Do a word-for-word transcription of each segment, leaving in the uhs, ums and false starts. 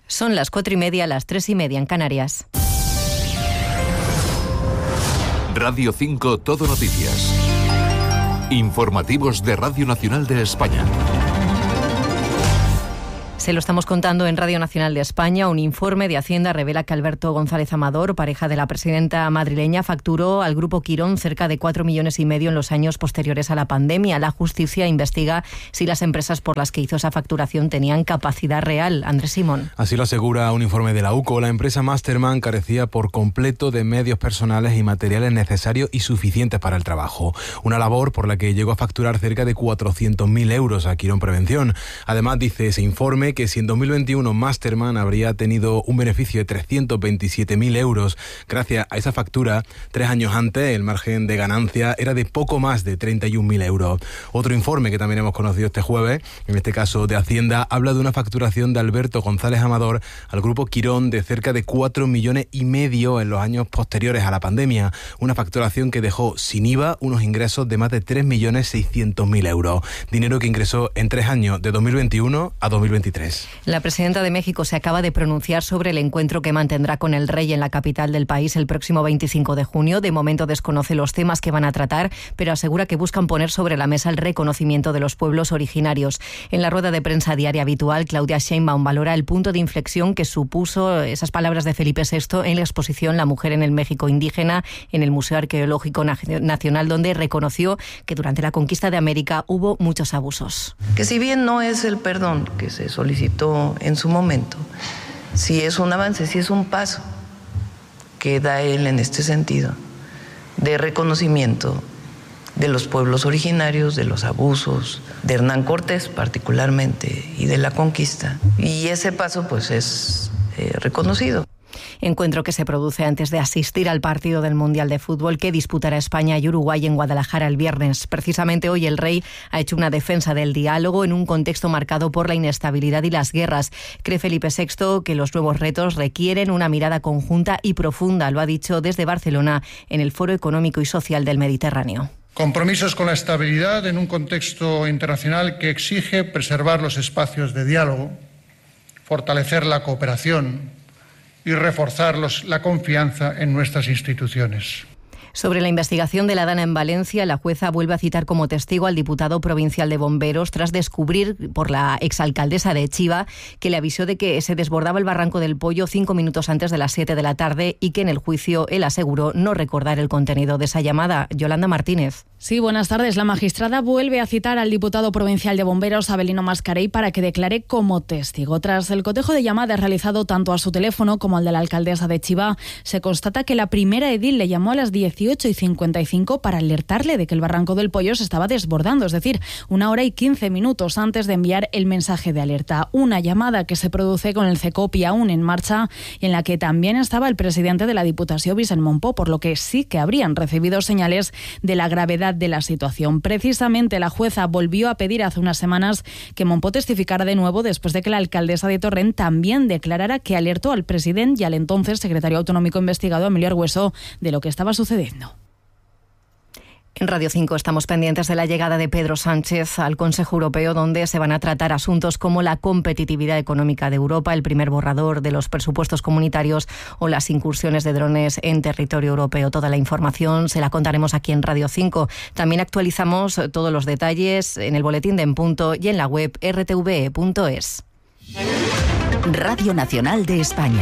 Son las cuatro y media, las tres y media en Canarias. Radio cinco Todo Noticias. Informativos de Radio Nacional de España. Se lo estamos contando en Radio Nacional de España. Un informe de Hacienda revela que Alberto González Amador, pareja de la presidenta madrileña, facturó al Grupo Quirón cerca de cuatro millones y medio en los años posteriores a la pandemia. La justicia investiga si las empresas por las que hizo esa facturación tenían capacidad real. Andrés Simón. Así lo asegura un informe de la U C O. La empresa Masterman carecía por completo de medios personales y materiales necesarios y suficientes para el trabajo. Una labor por la que llegó a facturar cerca de cuatrocientos mil euros a Quirón Prevención. Además, dice ese informe que si en dos mil veintiuno Masterman habría tenido un beneficio de trescientos veintisiete mil euros gracias a esa factura, tres años antes el margen de ganancia era de poco más de treinta y un mil euros. Otro informe que también hemos conocido este jueves, en este caso de Hacienda, habla de una facturación de Alberto González Amador al Grupo Quirón de cerca de cuatro millones y medio en los años posteriores a la pandemia. Una facturación que dejó sin I V A unos ingresos de más de tres millones seiscientos mil euros. Dinero que ingresó en tres años, de dos mil veintiuno a dos mil veintitrés. La presidenta de México se acaba de pronunciar sobre el encuentro que mantendrá con el rey en la capital del país el próximo veinticinco de junio. De momento desconoce los temas que van a tratar, pero asegura que buscan poner sobre la mesa el reconocimiento de los pueblos originarios. En la rueda de prensa diaria habitual, Claudia Sheinbaum valora el punto de inflexión que supuso esas palabras de Felipe sexto en la exposición La mujer en el México indígena en el Museo Arqueológico Nacional, donde reconoció que durante la conquista de América hubo muchos abusos. Que si bien no es el perdón que se solicitó en su momento, sí es un avance, sí es un paso que da él en este sentido de reconocimiento de los pueblos originarios, de los abusos, de Hernán Cortés particularmente y de la conquista. Y ese paso pues es eh, reconocido. Encuentro que se produce antes de asistir al partido del Mundial de Fútbol que disputará España y Uruguay en Guadalajara el viernes. Precisamente hoy el rey ha hecho una defensa del diálogo en un contexto marcado por la inestabilidad y las guerras. Cree Felipe sexto que los nuevos retos requieren una mirada conjunta y profunda. Lo ha dicho desde Barcelona en el Foro Económico y Social del Mediterráneo. Compromisos con la estabilidad en un contexto internacional que exige preservar los espacios de diálogo, fortalecer la cooperación y reforzar los, la confianza en nuestras instituciones. Sobre la investigación de la Dana en Valencia, la jueza vuelve a citar como testigo al diputado provincial de Bomberos tras descubrir por la exalcaldesa de Chiva que le avisó de que se desbordaba el barranco del Pollo cinco minutos antes de las siete de la tarde y que en el juicio él aseguró no recordar el contenido de esa llamada. Yolanda Martínez. Sí, buenas tardes. La magistrada vuelve a citar al diputado provincial de Bomberos, Abelino Mascarell, para que declare como testigo. Tras el cotejo de llamadas realizado tanto a su teléfono como al de la alcaldesa de Chiva, se constata que la primera edil le llamó a las dieciocho y cincuenta y cinco para alertarle de que el barranco del Pollo se estaba desbordando, es decir, una hora y quince minutos antes de enviar el mensaje de alerta. Una llamada que se produce con el CECOPI aún en marcha y en la que también estaba el presidente de la Diputación, Vicent Montpó, por lo que sí que habrían recibido señales de la gravedad de la situación. Precisamente la jueza volvió a pedir hace unas semanas que Montpó testificara de nuevo después de que la alcaldesa de Torrent también declarara que alertó al presidente y al entonces secretario autonómico investigado, Emilio Argüeso, de lo que estaba sucediendo. En Radio cinco estamos pendientes de la llegada de Pedro Sánchez al Consejo Europeo, donde se van a tratar asuntos como la competitividad económica de Europa, el primer borrador de los presupuestos comunitarios o las incursiones de drones en territorio europeo. Toda la información se la contaremos aquí en Radio cinco. También actualizamos todos los detalles en el boletín de En Punto y en la web erre te ve e punto es. Radio Nacional de España.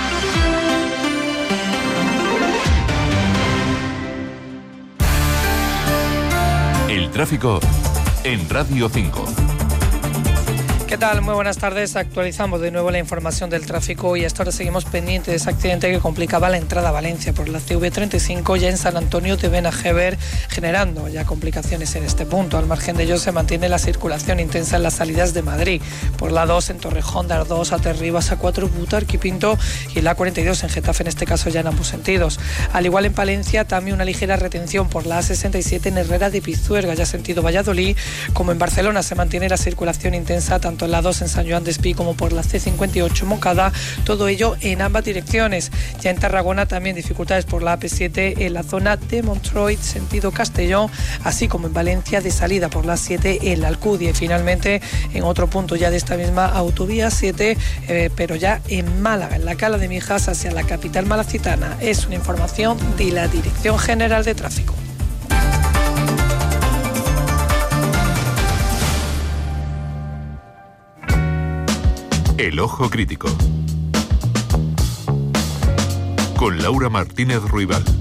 El tráfico en Radio cinco. ¿Qué tal? Muy buenas tardes. Actualizamos de nuevo la información del tráfico y hasta ahora seguimos pendientes de ese accidente que complicaba la entrada a Valencia por la ce ve treinta y cinco ya en San Antonio de Benajever, generando ya complicaciones en este punto. Al margen de ello se mantiene la circulación intensa en las salidas de Madrid, por la dos en Torrejón de Ardoz, a Terribas, a cuatro Butarque y Pinto y la cuarenta y dos en Getafe, en este caso ya en ambos sentidos. Al igual en Palencia, también una ligera retención por la a sesenta y siete en Herrera de Pisuerga, ya sentido Valladolid, como en Barcelona se mantiene la circulación intensa tanto tanto en la dos en San Joan Despí como por la C cincuenta y ocho Moncada, todo ello en ambas direcciones. Ya en Tarragona también dificultades por la A P siete en la zona de Montroy, sentido Castellón, así como en Valencia de salida por la siete en la Alcudia. Y finalmente en otro punto ya de esta misma autovía siete, eh, pero ya en Málaga, en la Cala de Mijas hacia la capital malacitana. Es una información de la Dirección General de Tráfico. El Ojo Crítico con Laura Martínez Ruibal.